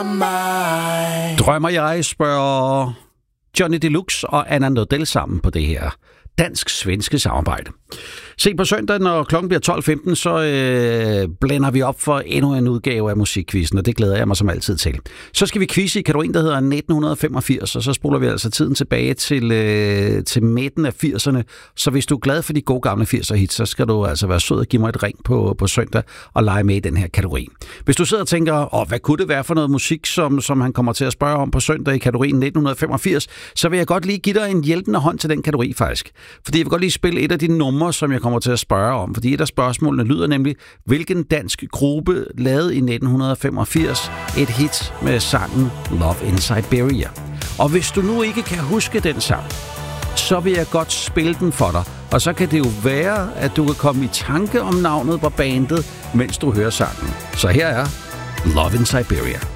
mig. Drømmer jeg, spørger Johnny Deluxe og Anna Nordell sammen på det her dansk-svenske samarbejde. Se på søndag, når klokken bliver 12.15, så blænder vi op for endnu en udgave af musikquizzen, og det glæder jeg mig som altid til. Så skal vi quizze i kategorien, der hedder 1985, og så spoler vi altså tiden tilbage til midten af 80'erne. Så hvis du er glad for de gode gamle 80'er hits, så skal du altså være sød og give mig et ring på søndag og lege med i den her kategori. Hvis du sidder og tænker, hvad kunne det være for noget musik, som han kommer til at spørge om på søndag i kategorien 1985, så vil jeg godt lige give dig en hjælpende hånd til den kategori faktisk. Fordi jeg vil godt lige spille et af de numre, som jeg kommer til at spørge om. Fordi et af spørgsmålene lyder nemlig, hvilken dansk gruppe lavede i 1985 et hit med sangen Love in Siberia? Og hvis du nu ikke kan huske den sang, så vil jeg godt spille den for dig. Og så kan det jo være, at du kan komme i tanke om navnet på bandet, mens du hører sangen. Så her er Love in Siberia.